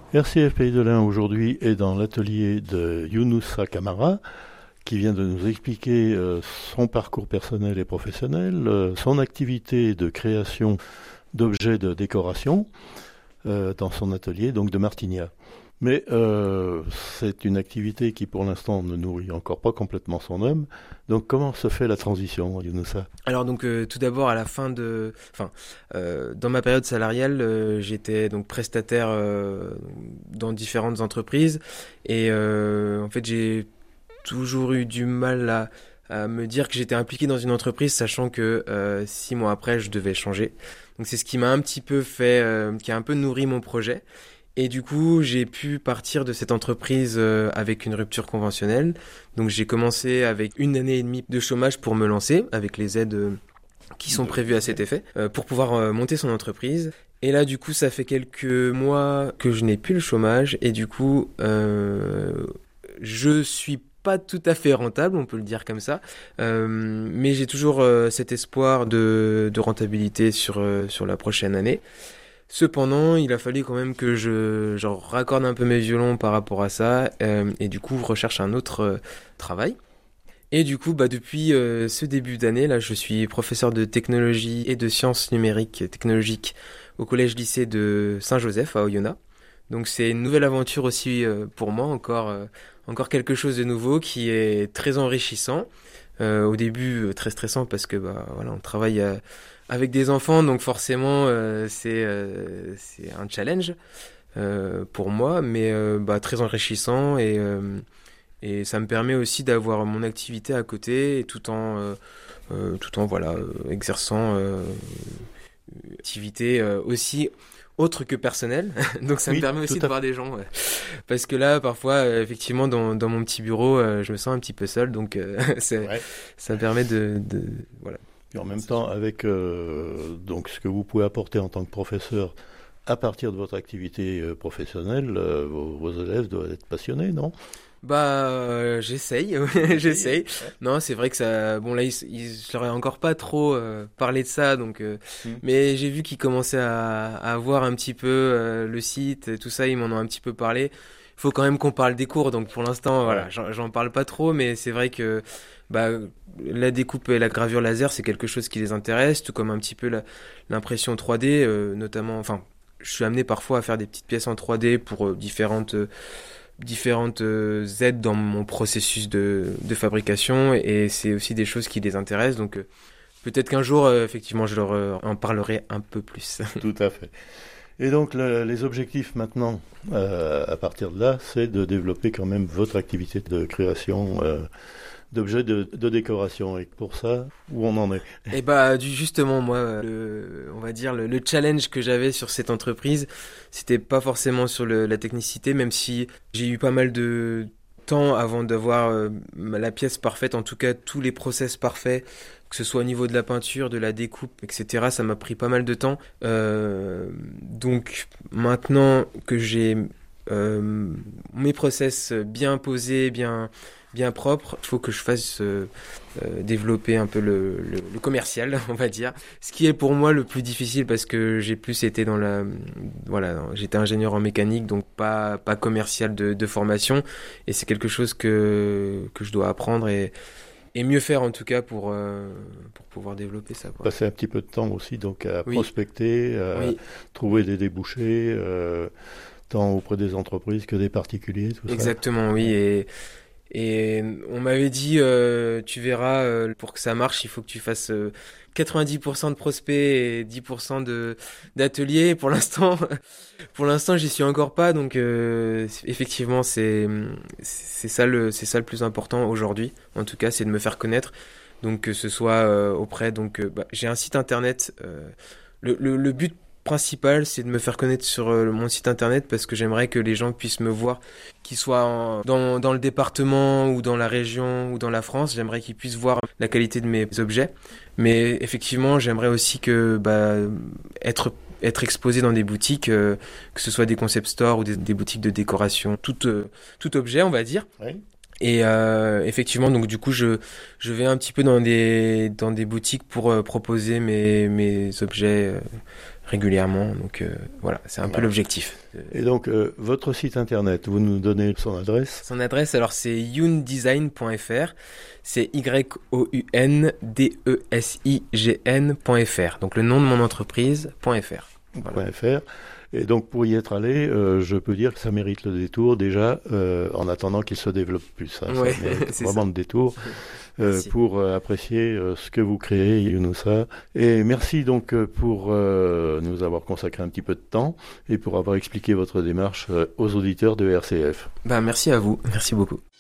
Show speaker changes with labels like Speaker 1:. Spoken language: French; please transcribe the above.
Speaker 1: RCF Pays de l'Ain aujourd'hui est dans l'atelier de Younoussa Kamara qui vient de nous expliquer son parcours personnel et professionnel, son activité de création d'objets de décoration dans son atelier donc de Martignas. Mais c'est une activité qui pour l'instant ne nourrit encore pas complètement son homme. Donc comment se fait la transition, Younoussa?
Speaker 2: Alors donc tout d'abord à la fin dans ma période salariale, j'étais donc prestataire dans différentes entreprises et en fait j'ai toujours eu du mal à me dire que j'étais impliqué dans une entreprise, sachant que 6 mois après je devais changer. Donc c'est ce qui m'a un petit peu qui a un peu nourri mon projet. Et du coup, j'ai pu partir de cette entreprise avec une rupture conventionnelle. Donc j'ai commencé avec 1 année et demie de chômage pour me lancer, avec les aides qui sont prévues à cet effet, pour pouvoir monter son entreprise. Et là, du coup, ça fait quelques mois que je n'ai plus le chômage. Et du coup, je suis pas tout à fait rentable, on peut le dire comme ça. Mais j'ai toujours cet espoir de rentabilité sur la prochaine année. Cependant, il a fallu quand même que je raccorde un peu mes violons par rapport à ça et du coup, recherche un autre travail. Et du coup, depuis ce début d'année, là, je suis professeur de technologie et de sciences numériques et technologiques au collège-lycée de Saint-Joseph à Oyonnax. Donc c'est une nouvelle aventure aussi pour moi, encore quelque chose de nouveau qui est très enrichissant. Au début, très stressant parce que voilà, on travaille avec des enfants, donc forcément c'est un challenge pour moi, mais très enrichissant et ça me permet aussi d'avoir mon activité à côté et tout en voilà exerçant une activité aussi autre que personnelle. Donc ça me permet aussi de voir des gens. Ouais. Parce que là, parfois, effectivement, dans mon petit bureau, je me sens un petit peu seul. Donc ça me permet voilà.
Speaker 1: Et en même temps, avec donc ce que vous pouvez apporter en tant que professeur à partir de votre activité professionnelle, vos élèves doivent être passionnés, non?
Speaker 2: J'essaye, j'essaye. Ouais. Non, c'est vrai que ça. Bon, là, je leur ai encore pas trop parlé de ça, donc. Mais j'ai vu qu'ils commençaient à voir un petit peu le site, et tout ça. Ils m'en ont un petit peu parlé. Il faut quand même qu'on parle des cours, donc pour l'instant, voilà, j'en parle pas trop, mais c'est vrai que la découpe et la gravure laser, c'est quelque chose qui les intéresse, tout comme un petit peu l'impression 3D, notamment. Enfin, je suis amené parfois à faire des petites pièces en 3D pour différentes aides dans mon processus de fabrication et c'est aussi des choses qui les intéressent donc peut-être qu'un jour effectivement je leur en parlerai un peu plus.
Speaker 1: Tout à fait. Et donc les objectifs maintenant à partir de là, c'est de développer quand même votre activité de création d'objets de décoration. Et pour ça, où on en est?
Speaker 2: Et justement, moi, on va dire le challenge que j'avais sur cette entreprise, c'était pas forcément sur la technicité, même si j'ai eu pas mal de temps avant d'avoir la pièce parfaite, en tout cas tous les process parfaits, que ce soit au niveau de la peinture, de la découpe, etc. Ça m'a pris pas mal de temps. Donc maintenant que j'ai mes process bien posés, bien propre, il faut que je fasse développer un peu le commercial, on va dire. Ce qui est pour moi le plus difficile parce que j'ai plus été j'étais ingénieur en mécanique, donc pas commercial de formation. Et c'est quelque chose que je dois apprendre et mieux faire en tout cas pour pouvoir développer ça. Quoi.
Speaker 1: Passer un petit peu de temps aussi donc à prospecter, trouver des débouchés, tant auprès des entreprises que des particuliers, tout ça.
Speaker 2: Exactement, oui. Et on m'avait dit, tu verras, pour que ça marche, il faut que tu fasses 90% de prospects et 10% d'ateliers. Pour l'instant, j'y suis encore pas. Donc, effectivement, c'est ça le plus important aujourd'hui. En tout cas, c'est de me faire connaître. Donc, que ce soit auprès. Donc, j'ai un site internet. Le but principal, c'est de me faire connaître sur mon site internet parce que j'aimerais que les gens puissent me voir, qu'ils soient dans le département ou dans la région ou dans la France. J'aimerais qu'ils puissent voir la qualité de mes objets. Mais effectivement, j'aimerais aussi que être exposé dans des boutiques, que ce soit des concept stores ou des boutiques de décoration, tout objet, on va dire.
Speaker 1: Oui.
Speaker 2: Et effectivement, donc du coup, je vais un petit peu dans des boutiques pour proposer mes objets régulièrement. Donc voilà, c'est un peu l'objectif.
Speaker 1: Et donc, votre site internet, vous nous donnez son adresse?
Speaker 2: Son adresse, alors c'est youndesign.fr, c'est youndesign.fr, donc le nom de mon entreprise.fr.
Speaker 1: Voilà. .fr. Et donc, pour y être allé, je peux dire que ça mérite le détour déjà, en attendant qu'il se développe plus. Hein.
Speaker 2: Ouais,
Speaker 1: Ça mérite
Speaker 2: c'est
Speaker 1: vraiment
Speaker 2: ça.
Speaker 1: le détour pour apprécier ce que vous créez, Younoussa. Et merci donc pour nous avoir consacré un petit peu de temps et pour avoir expliqué votre démarche aux auditeurs de RCF.
Speaker 2: Merci à vous, merci beaucoup.